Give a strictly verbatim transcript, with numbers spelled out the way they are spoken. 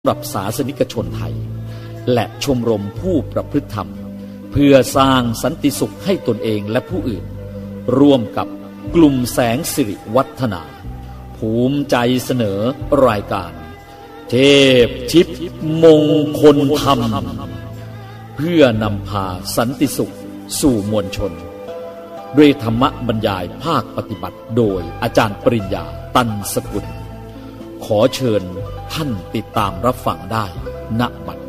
สำหรับศาสนิกชนไทยและชมรมผู้ประพฤติธรรมเพื่อสร้างสันติสุขให้ตนเองและผู้อื่นร่วมกับกลุ่มแสงสิริวัฒนาภูมิใจเสนอรายการเทพชิปมงคลธรรมเพื่อนำพาสันติสุขสู่มวลชนด้วยธรรมบรรยายภาคปฏิบัติโดยอาจารย์ปริญญาตันสกุลขอเชิญท่านติดตามรับฟังได้ณบัด